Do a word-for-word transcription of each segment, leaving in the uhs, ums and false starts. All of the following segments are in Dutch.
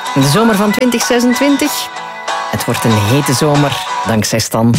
De zomer van twintig zesentwintig. Het wordt een hete zomer, dankzij Stan.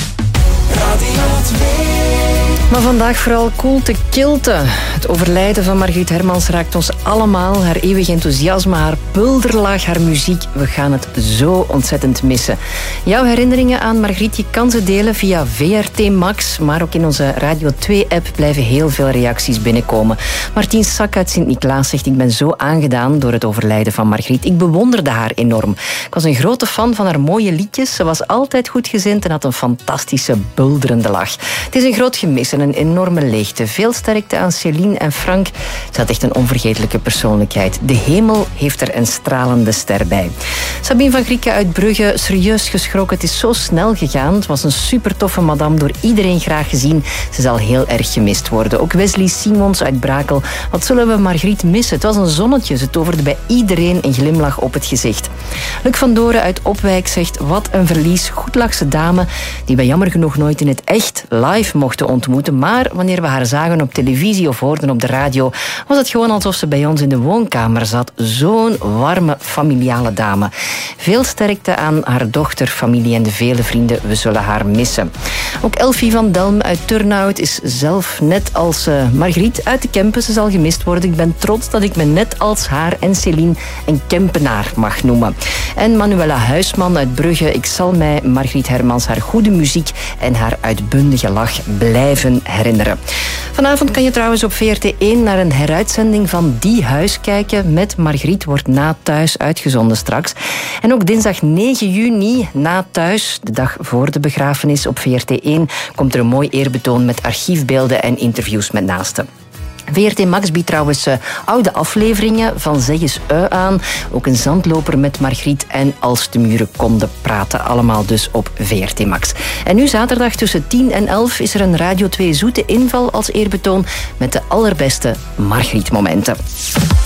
Radio twee. Maar vandaag vooral koelte, kilte. Het overlijden van Margriet Hermans raakt ons allemaal. Haar eeuwig enthousiasme, haar bulderlaag, haar muziek. We gaan het zo ontzettend missen. Jouw herinneringen aan Margriet, je kan ze delen via V R T Max. Maar ook in onze Radio twee-app blijven heel veel reacties binnenkomen. Martien Sak uit Sint-Niklaas zegt: ik ben zo aangedaan door het overlijden van Margriet. Ik bewonderde haar enorm. Ik was een grote fan van haar mooie liedjes. Ze was altijd goedgezind en had een fantastische, bulderende lach. Het is een groot gemis en een enorme leegte. Veel sterkte aan Céline en Frank. Ze had echt een onvergetelijke persoonlijkheid. De hemel heeft er een stralende ster bij. Sabine van Grieken uit Brugge, serieus geschrokken. Het is zo snel gegaan. Het was een super toffe madame, door iedereen graag gezien. Ze zal heel erg gemist worden. Ook Wesley Simons uit Brakel. Wat zullen we Margriet missen? Het was een zonnetje. Ze toverde bij iedereen een glimlach op het gezicht. Luc van Doren uit Opwijk zegt: wat een verlies. Goedlachse dame die we jammer genoeg nooit in het echt live mochten ontmoeten. Maar wanneer we haar zagen op televisie of hoorden op de radio, was het gewoon alsof ze bij ons in de woonkamer zat. Zo'n warme, familiale dame. Veel sterkte aan haar dochter, familie en de vele vrienden. We zullen haar missen. Ook Elfie van Delm uit Turnhout is zelf net als uh, Margriet uit de Kempen. Ze zal gemist worden. Ik ben trots dat ik me net als haar en Céline een Kempenaar mag noemen. En Manuela Huisman uit Brugge. Ik zal mij Margriet Hermans, haar goede muziek en haar uitbundige lach blijven herinneren. Vanavond kan je trouwens op V R T één naar een heruitzending van Die Huis kijken. Met Margriet wordt Na Thuis uitgezonden straks. En ook dinsdag negen juni, Na Thuis, de dag voor de begrafenis, op V R T één komt er een mooi eerbetoon met archiefbeelden en interviews met naasten. V R T Max biedt trouwens uh, oude afleveringen van Zeg eens Ui aan. Ook een zandloper met Margriet en Als de muren konden praten. Allemaal dus op V R T Max. En nu zaterdag tussen tien en elf is er een Radio twee Zoete Inval als eerbetoon met de allerbeste Margriet-momenten.